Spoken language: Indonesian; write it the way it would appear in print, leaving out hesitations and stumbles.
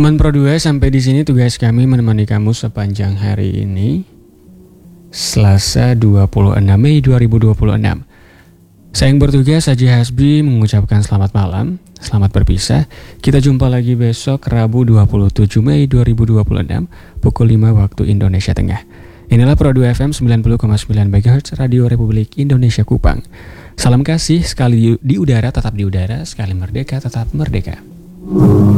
Teman Pro 2, sampai di sini tugas kami menemani kamu sepanjang hari ini. Selasa 26 Mei 2026. Saya yang bertugas Haji Hasbi mengucapkan selamat malam, selamat berpisah. Kita jumpa lagi besok Rabu 27 Mei 2026 pukul 5 waktu Indonesia Tengah. Inilah Pro 2 FM 90,9 MHz Radio Republik Indonesia Kupang. Salam kasih, sekali di udara tetap di udara, sekali merdeka tetap merdeka.